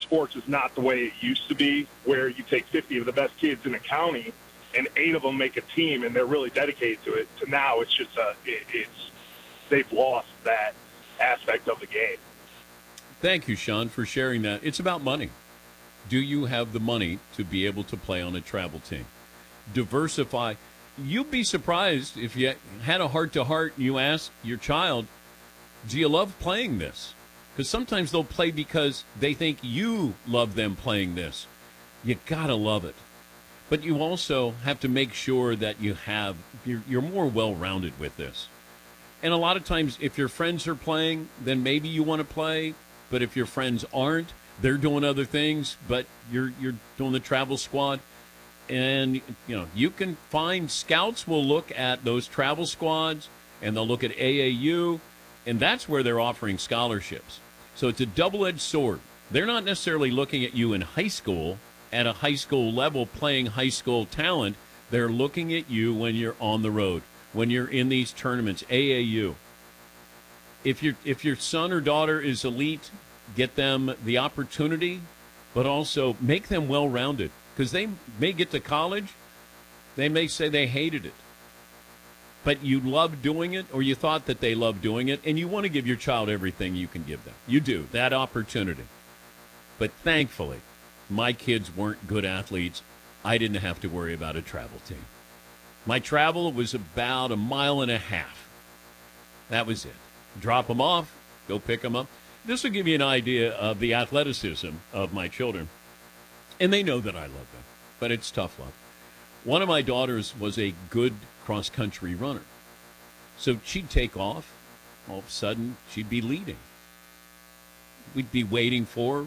sports is not the way it used to be, where you take 50 of the best kids in the county and 8 of them make a team and they're really dedicated to it. To now, it's just they've lost that aspect of the game. Thank you, Sean, for sharing that. It's about money. Do you have the money to be able to play on a travel team? Diversify. You'd be surprised if you had a heart-to-heart and you ask your child, do you love playing this? Because sometimes they'll play because they think you love them playing this. You got to love it. But you also have to make sure that you're more well-rounded with this. And a lot of times, if your friends are playing, then maybe you want to play. But if your friends aren't, they're doing other things, but you're doing the travel squad. And, you can find scouts will look at those travel squads, and they'll look at AAU, and that's where they're offering scholarships. So it's a double-edged sword. They're not necessarily looking at you in high school, at a high school level, playing high school talent. They're looking at you when you're on the road, when you're in these tournaments, AAU. If your son or daughter is elite, get them the opportunity, but also make them well-rounded. Because they may get to college, they may say they hated it. But you love doing it, or you thought that they loved doing it, and you want to give your child everything you can give them. You do, that opportunity. But thankfully, my kids weren't good athletes. I didn't have to worry about a travel team. My travel was about 1.5 miles. That was it. Drop them off, go pick them up. This will give you an idea of the athleticism of my children. And they know that I love them, but it's tough love. One of my daughters was a good cross-country runner. So she'd take off. All of a sudden, she'd be leading. We'd be waiting for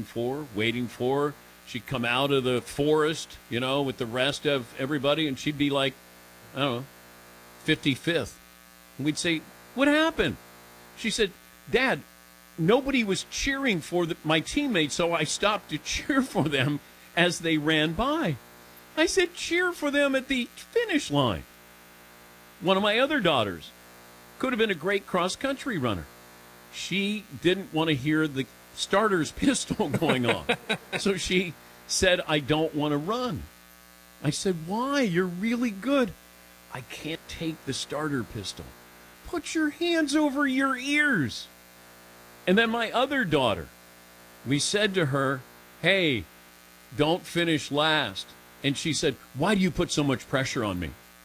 her. She'd come out of the forest, with the rest of everybody, and she'd be like, I don't know, 55th. And we'd say, what happened? She said, Dad, nobody was cheering for my teammates, so I stopped to cheer for them as they ran by. I said, cheer for them at the finish line. One of my other daughters could have been a great cross-country runner. She didn't want to hear the starter's pistol going off. So she said, I don't want to run. I said, why? You're really good. I can't take the starter pistol. Put your hands over your ears. And then my other daughter, we said to her, hey, don't finish last. And she said, why do you put so much pressure on me?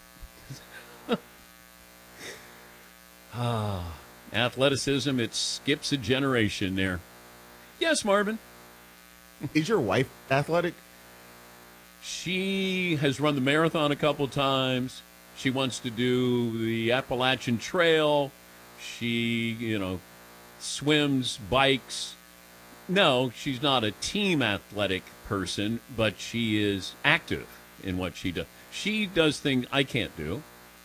Athleticism, it skips a generation there. Yes, Marvin. Is your wife athletic? She has run the marathon a couple times. She wants to do the Appalachian Trail. She, swims, bikes. No, she's not a team athletic person, but she is active in what she does. She does things I can't do.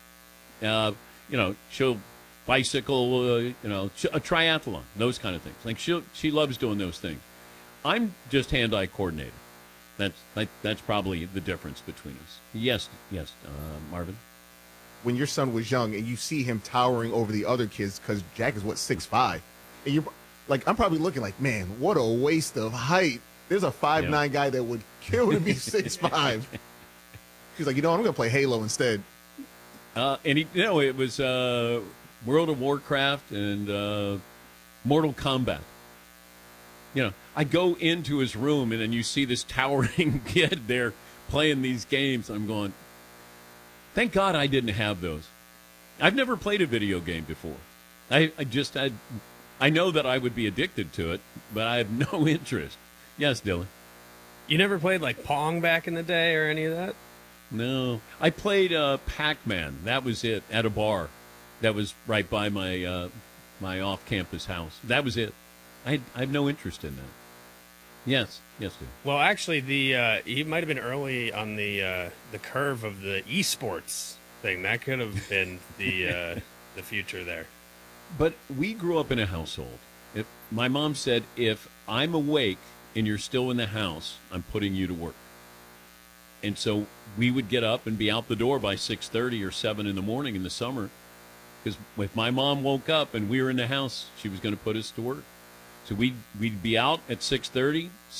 She'll bicycle, a triathlon, those kind of things. Like she loves doing those things. I'm just hand-eye coordinated. That's probably the difference between us. Yes, Marvin. When your son was young and you see him towering over the other kids, because Jack is 6'5", and you're like, I'm probably looking like, man, what a waste of height. There's a 5'9" guy that would kill to be 6'5". He's like, I'm going to play Halo instead. And it was World of Warcraft and Mortal Kombat. I go into his room and then you see this towering kid there playing these games. I'm going, thank God I didn't have those. I've never played a video game before. I know that I would be addicted to it, but I have no interest. Yes, Dylan. You never played like Pong back in the day or any of that? No. I played Pac-Man. That was it, at a bar. That was right by my my off-campus house. That was it. I have no interest in that. Yes, dude. Well, actually, he might have been early on the curve of the esports thing. That could have been the future there. But we grew up in a household. My mom said, if I'm awake and you're still in the house, I'm putting you to work. And so we would get up and be out the door by 6:30 or 7 in the morning in the summer. Because if my mom woke up and we were in the house, she was going to put us to work. So we'd be out at 6:30,